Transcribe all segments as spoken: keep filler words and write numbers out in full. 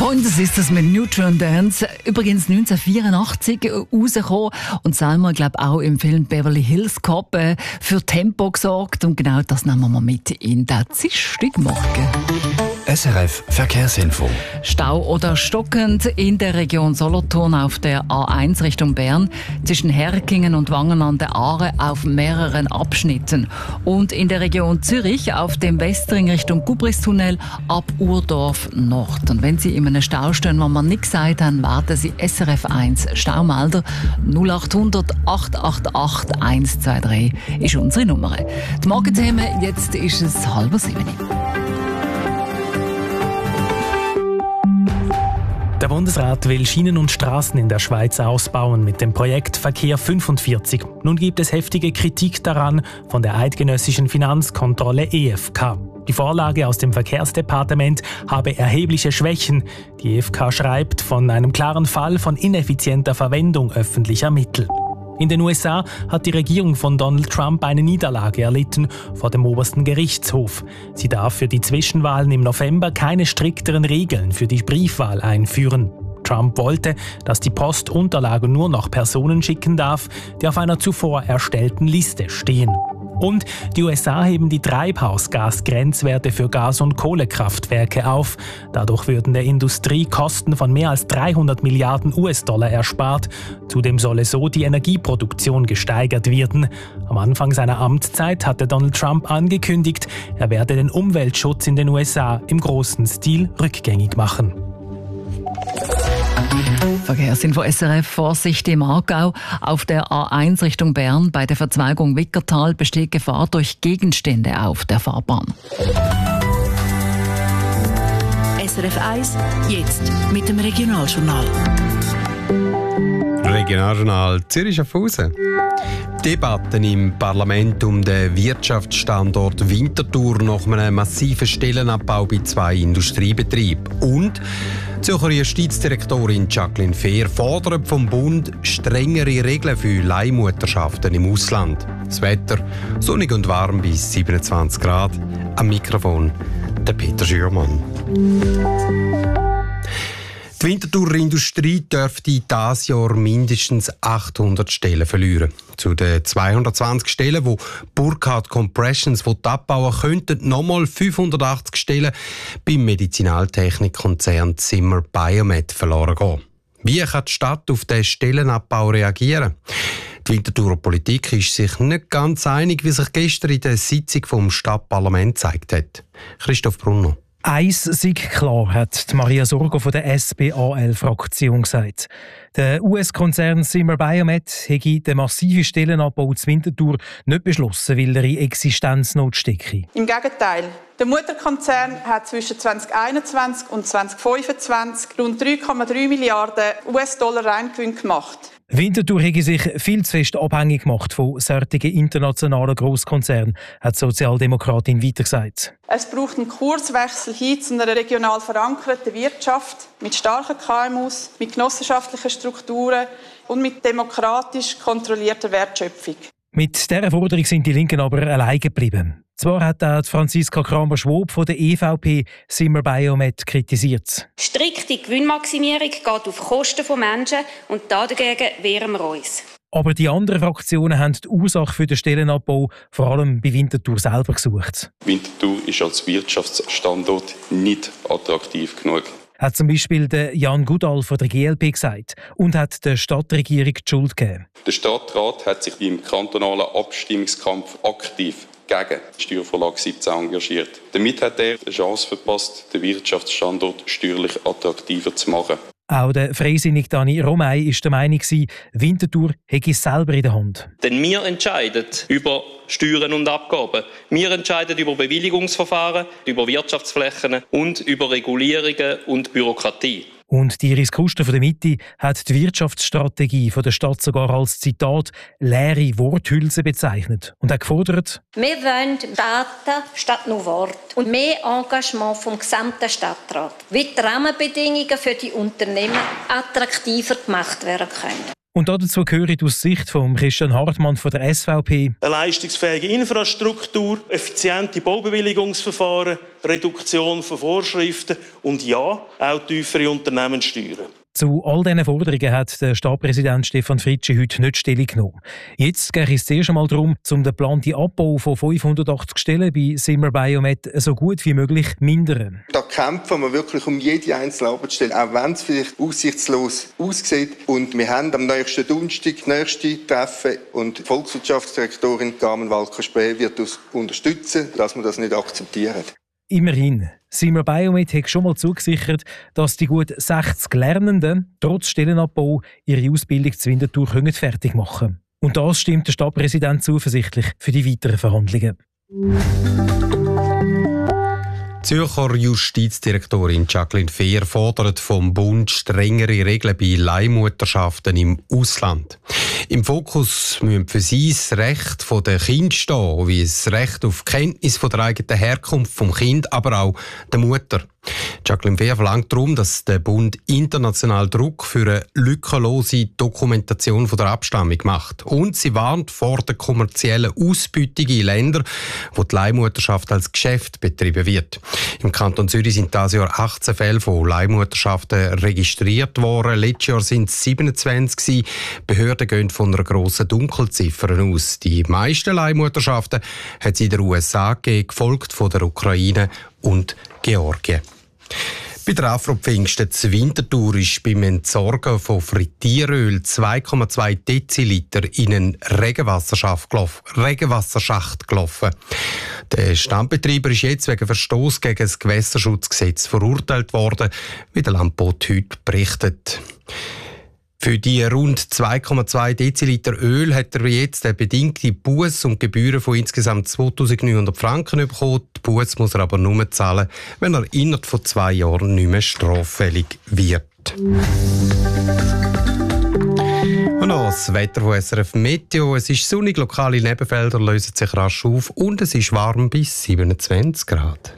Und das ist das mit Neutron Dance. Übrigens neunzehnhundertvierundachtzig rausgekommen. Und Selma, glaube auch im Film Beverly Hills Cop äh, für Tempo gesorgt. Und genau das nehmen wir mal mit in den Dienstagmorgen. S R F Verkehrsinfo. Stau oder stockend in der Region Solothurn auf der A eins Richtung Bern, zwischen Herkingen und Wangen an der Aare auf mehreren Abschnitten. Und in der Region Zürich auf dem Westring Richtung Gubristunnel ab Urdorf Nord. Und wenn Sie in einem Stau stehen, wo man nicht gesagt haben, warten Sie S R F eins Staumelder null acht hundert acht acht acht eins zwei drei ist unsere Nummer. Die Morgenthemen, jetzt ist es halb sieben. Der Bundesrat will Schienen und Straßen in der Schweiz ausbauen mit dem Projekt Verkehr fünfundvierzig. Nun gibt es heftige Kritik daran von der eidgenössischen Finanzkontrolle E F K. Die Vorlage aus dem Verkehrsdepartement habe erhebliche Schwächen. Die E F K schreibt von einem klaren Fall von ineffizienter Verwendung öffentlicher Mittel. In den U S A hat die Regierung von Donald Trump eine Niederlage erlitten vor dem obersten Gerichtshof. Sie darf für die Zwischenwahlen im November keine strikteren Regeln für die Briefwahl einführen. Trump wollte, dass die Post Unterlagen nur noch Personen schicken darf, die auf einer zuvor erstellten Liste stehen. Und die U S A heben die Treibhausgasgrenzwerte für Gas- und Kohlekraftwerke auf. Dadurch würden der Industrie Kosten von mehr als dreihundert Milliarden U S-Dollar erspart. Zudem solle so die Energieproduktion gesteigert werden. Am Anfang seiner Amtszeit hatte Donald Trump angekündigt, er werde den Umweltschutz in den U S A im großen Stil rückgängig machen. Verkehrsinfo S R F, Vorsicht im Aargau. Auf der A eins Richtung Bern bei der Verzweigung Wickertal besteht Gefahr durch Gegenstände auf der Fahrbahn. S R F eins, jetzt mit dem Regionaljournal. Regionaljournal Zürich-Schaffhausen. Debatten im Parlament um den Wirtschaftsstandort Winterthur nach einem massiven Stellenabbau bei zwei Industriebetrieben. Und die Zürcher Justizdirektorin Jacqueline Fehr fordert vom Bund strengere Regeln für Leihmutterschaften im Ausland. Das Wetter sonnig und warm bis siebenundzwanzig Grad. Am Mikrofon der Peter Schürmann. Die Winterthurer Industrie dürfte dieses Jahr mindestens achthundert Stellen verlieren. Zu den zweihundertzwanzig Stellen, die Burkhardt Compressions abbauen könnten, nochmal fünfhundertachtzig Stellen beim Medizinaltechnikkonzern Zimmer Biomet verloren gehen. Wie kann die Stadt auf den Stellenabbau reagieren? Die Winterthurer Politik ist sich nicht ganz einig, wie sich gestern in der Sitzung vom Stadtparlament gezeigt hat. Christoph Brunner. Eins sei klar, hat Maria Sorgo von der S B A L-Fraktion gesagt. Der U S-Konzern Zimmer Biomet hätte den massiven Stellenabbau zu Winterthur nicht beschlossen, weil er in Existenznot stecke. Im Gegenteil. Der Mutterkonzern hat zwischen zwanzig einundzwanzig und zwanzig fünfundzwanzig rund drei Komma drei Milliarden U S-Dollar Reingewinn gemacht. Winterthur hätte sich viel zu fest abhängig gemacht von solchen internationalen Grosskonzernen, hat die Sozialdemokratin weiter gesagt. Es braucht einen Kurswechsel hin zu einer regional verankerten Wirtschaft mit starken K M Us, mit genossenschaftlichen Strukturen und mit demokratisch kontrollierter Wertschöpfung. Mit dieser Forderung sind die Linken aber allein geblieben. Zwar hat auch Franziska Kramer-Schwob von der E V P Zimmer Biomet kritisiert. Strikte Gewinnmaximierung geht auf Kosten von Menschen und dagegen wehren wir uns. Aber die anderen Fraktionen haben die Ursache für den Stellenabbau vor allem bei Winterthur selber gesucht. Winterthur ist als Wirtschaftsstandort nicht attraktiv genug. Hat zum Beispiel der Jan Goodall von der G L P gesagt und hat der Stadtregierung die Schuld gegeben. Der Stadtrat hat sich im kantonalen Abstimmungskampf aktiv gegen die Steuervorlage siebzehn engagiert. Damit hat er eine Chance verpasst, den Wirtschaftsstandort steuerlich attraktiver zu machen. Auch der freisinnige Dani Romay war der Meinung, Winterthur hätte es selber in der Hand. Denn wir entscheiden über Steuern und Abgaben. Wir entscheiden über Bewilligungsverfahren, über Wirtschaftsflächen und über Regulierungen und Bürokratie. Und die Iris Kuster von der Mitte hat die Wirtschaftsstrategie von der Stadt sogar als Zitat «leere Worthülse» bezeichnet und hat gefordert: Wir wollen Daten statt nur Worte und mehr Engagement vom gesamten Stadtrat, wie die Rahmenbedingungen für die Unternehmen attraktiver gemacht werden können. Und dazu gehört aus Sicht von Christian Hartmann von der S V P eine leistungsfähige Infrastruktur, effiziente Baubewilligungsverfahren, Reduktion von Vorschriften und ja, auch tiefere Unternehmenssteuern. Zu all diesen Forderungen hat der Stadtpräsident Stefan Fritschi heute nicht Stellung genommen. Jetzt geht es zuerst einmal darum, um den geplanten Abbau von fünfhundertachtzig Stellen bei Zimmer Biomet so gut wie möglich zu mindern. Da kämpfen wir wirklich um jede einzelne Arbeitsstelle, auch wenn es vielleicht aussichtslos aussieht. Und wir haben am nächsten Donnerstag das nächste Treffen und die Volkswirtschaftsdirektorin Carmen Walker-Späh wird uns unterstützen, dass wir das nicht akzeptieren. Immerhin. Zimmer Biomet hat schon mal zugesichert, dass die gut sechzig Lernenden trotz Stellenabbau ihre Ausbildung zu Winterthur fertig machen können. Und das stimmt der Stadtpräsident zuversichtlich für die weiteren Verhandlungen. Die Zürcher Justizdirektorin Jacqueline Fehr fordert vom Bund strengere Regeln bei Leihmutterschaften im Ausland. Im Fokus müssen für sie das Recht der Kinder stehen, wie das Recht auf Kenntnis der eigenen Herkunft des Kindes, aber auch der Mutter. Jacqueline Fehr verlangt darum, dass der Bund international Druck für eine lückenlose Dokumentation der Abstammung macht. Und sie warnt vor der kommerziellen Ausbeutung in Ländern, wo die Leihmutterschaft als Geschäft betrieben wird. Im Kanton Zürich sind dieses Jahr achtzehn Fälle von Leihmutterschaften registriert worden. Letztes Jahr sind es siebenundzwanzig. Behörden gehen von einer grossen Dunkelziffer aus. Die meisten Leihmutterschaften hat es in den U S A gegeben, gefolgt von der Ukraine und Georgien. Bei der Afro-Pfingsten zur Winterthur ist beim Entsorgen von Frittieröl zwei Komma zwei Deziliter in einen Regenwasserschacht gelaufen. Der Stammbetreiber ist jetzt wegen Verstoß gegen das Gewässerschutzgesetz verurteilt worden, wie der Landbot heute berichtet. Für die rund zwei Komma zwei Deziliter Öl hat er jetzt eine bedingte Buß und Gebühren von insgesamt zweitausendneunhundert Franken bekommen. Die Buß muss er aber nur zahlen, wenn er innerhalb von zwei Jahren nicht mehr straffällig wird. Und noch das Wetter von S R F Meteo. Es ist sonnig, lokale Nebenfelder lösen sich rasch auf und es ist warm bis siebenundzwanzig Grad.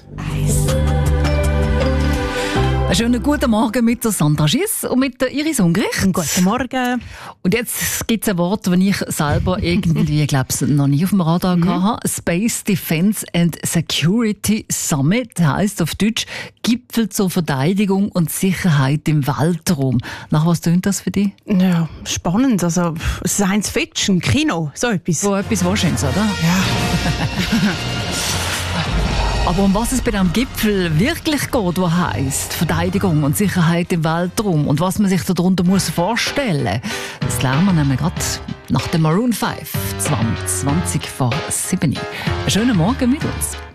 Einen schönen guten Morgen mit der Sandra Schiss und mit der Iris Ungrich. Guten Morgen. Und jetzt gibt es ein Wort, das ich selber irgendwie, glaube ich, noch nie auf dem Radar mhm. hatte. Space Defense and Security Summit heisst auf Deutsch Gipfel zur Verteidigung und Sicherheit im Weltraum. Nach was tönt das für dich? Ja, spannend. Also Science Fiction, Kino, so etwas. So etwas wahrscheinlich, oder? Ja. Aber um was es bei diesem Gipfel wirklich geht, was heisst Verteidigung und Sicherheit im Weltraum und was man sich darunter muss vorstellen muss, das lernen wir nämlich gerade nach dem Maroon fünf zwanzig vor sieben. Einen schönen Morgen mit uns.